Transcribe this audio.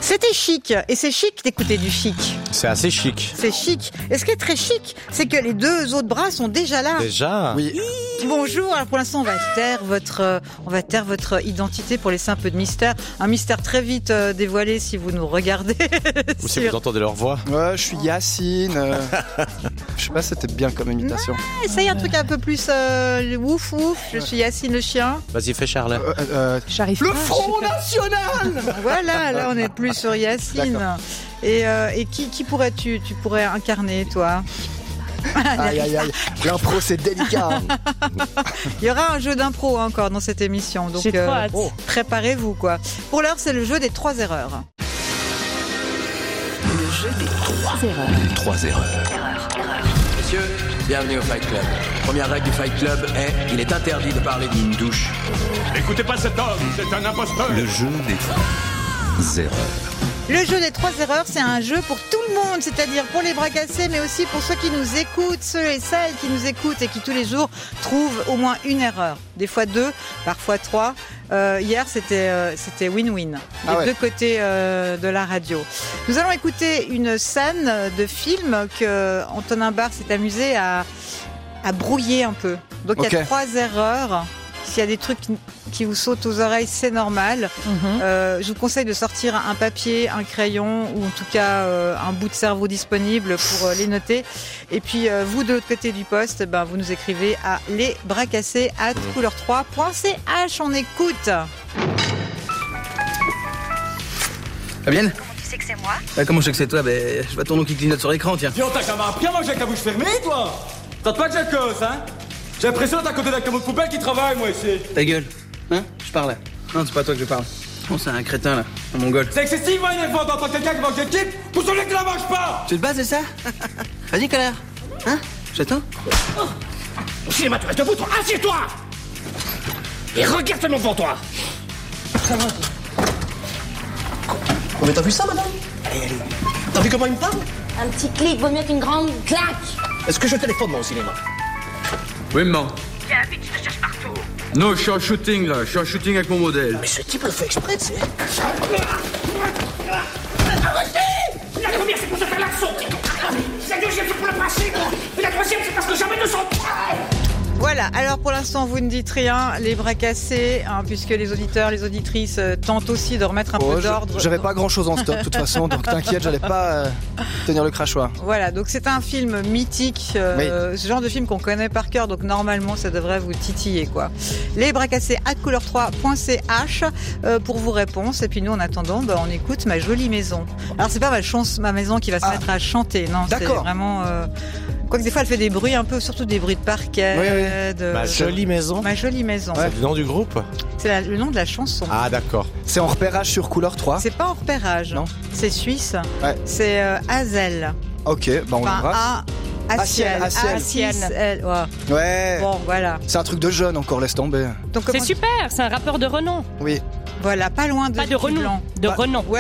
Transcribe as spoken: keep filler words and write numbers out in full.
C'était chic, et c'est chic d'écouter du chic. C'est assez chic. C'est chic. Et ce qui est très chic, c'est que les deux autres bras sont déjà là. Déjà ? Oui. Bonjour. Alors pour l'instant, on va taire votre, euh, on va taire votre identité pour laisser un peu de mystère. Un mystère très vite euh, dévoilé si vous nous regardez. Ou si vous entendez leur voix. Ouais, je suis Yacine. Euh... je sais pas, c'était bien comme imitation. Ah, ça y est, un truc un peu plus euh, ouf ouf. Je suis Yacine le chien. Vas-y, fais Charles. Euh, euh, J'arrive le pas, Front National. Voilà, là on est plus sur Yacine. D'accord. Et, euh, et qui, qui pourrais-tu, tu pourrais incarner toi? Aïe aïe aïe, l'impro c'est délicat. Il y aura un jeu d'impro hein, encore dans cette émission, donc J'ai trop hâte. oh, préparez-vous quoi. Pour l'heure, c'est le jeu des trois erreurs. Le jeu des trois erreurs. Trois erreurs. Messieurs, bienvenue au Fight Club. Première règle du Fight Club est il est interdit de parler d'une douche. N'écoutez pas cet homme, c'est un imposteur. Le jeu des trois erreurs. Le jeu des trois erreurs, c'est un jeu pour tout le monde, c'est-à-dire pour les bras cassés, mais aussi pour ceux qui nous écoutent, ceux et celles qui nous écoutent et qui tous les jours trouvent au moins une erreur. Des fois deux, parfois trois. Euh, hier, c'était euh, c'était win-win, des Ah ouais. deux côtés euh, de la radio. Nous allons écouter une scène de film que Antonin Bar s'est amusé à, à brouiller un peu. Donc il y a Ok. trois erreurs. S'il y a des trucs qui vous sautent aux oreilles, c'est normal. Mhm. Euh, je vous conseille de sortir un papier, un crayon ou en tout cas euh, un bout de cerveau disponible pour euh, les noter. Et puis euh, vous de l'autre côté du poste, ben, vous nous écrivez à lesbrascassés arobase couleur trois point c h. On écoute. Fabienne ? Tu sais que c'est moi? Bah, comment je sais que c'est toi? Bah, je vois ton nom qui clignote sur l'écran, tiens. Tiens, t'as qu'à m'apprendre à manger avec la bouche fermée, toi. T'as pas que j'ai cause, hein. J'ai l'impression d'être à côté d'un camion de poubelle qui travaille, moi, ici. Ta gueule. Hein? Je parle là. Non, c'est pas toi que je parle. Oh, c'est un crétin là, un mongol. C'est excessivement énervant d'entendre quelqu'un qui mange des chips pour celui qui la mange pas. Tu te bats, c'est ça? Vas-y, connard. Hein? J'attends. Au cinéma, tu restes debout, toi. Assieds-toi. Et regarde seulement devant toi. Oh, mais t'as vu ça, madame? Allez, allez. T'as vu comment il me parle? Un petit clic vaut mieux qu'une grande claque. Est-ce que je téléphone, moi, au cinéma? Oui, maman. Viens vite, je te cherche partout. Non, je suis en shooting, là. Je suis en shooting avec mon modèle. Mais ce type, elle le fait exprès, tu sais. Arrêtez. La première, c'est pour se faire l'action. La deuxième, c'est pour le principe. Et la troisième, c'est parce que jamais ne sont... Voilà, alors pour l'instant vous ne dites rien, les bras cassés, hein, puisque les auditeurs, les auditrices euh, tentent aussi de remettre un Oh, peu je- d'ordre. J'avais pas grand chose en stock de toute façon, donc t'inquiète, j'allais pas euh, tenir le crachoir. Voilà, donc c'est un film mythique, euh, ce genre de film qu'on connaît par cœur, donc normalement ça devrait vous titiller quoi. Les bras cassés arobase couleur trois point c h euh, pour vos réponses, et puis nous en attendant, bah, on écoute Ma jolie maison. Alors c'est pas ma chance, ma maison qui va se Ah. mettre à chanter, non, c'est D'accord. vraiment... Euh... Quoique des fois elle fait des bruits un peu, surtout des bruits de parquet. Oui, oui. De... Ma jolie maison. Ma jolie maison. C'est le nom du groupe ? C'est la- le nom de la chanson. Ah, d'accord. C'est en repérage sur couleur trois. C'est pas en repérage. Non. C'est suisse. Ouais. C'est euh, Hazel. Ok, bah on Enfin, l'embrasse. A. Aciel, Aciel. Aciel. Ouais. Ouais. Bon, voilà. C'est un truc de jeune encore, laisse tomber. Donc, C'est comment- super, c'est un rappeur de renom. Oui. Voilà, pas loin de Pas de Vicky renom, Blanc. de Bah, renom. Ouais,